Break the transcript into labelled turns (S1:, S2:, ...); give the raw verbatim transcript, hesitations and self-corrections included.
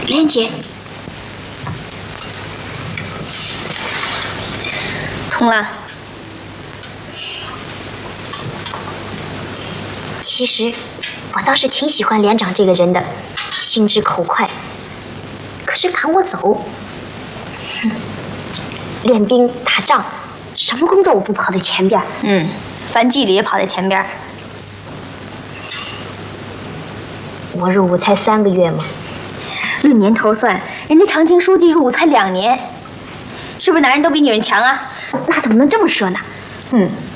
S1: 莲姐，
S2: 从了。
S1: 其实我倒是挺喜欢连长这个人的，心直口快。可是赶我走，哼，练兵打仗，什么工作我不跑在前边？
S2: 嗯，反纪律也跑在前边。
S1: 我入伍才三个月嘛，
S2: 论年头算，人家长青书记入伍才两年，是不是男人都比女人强啊？
S1: 那怎么能这么说呢？
S2: 嗯，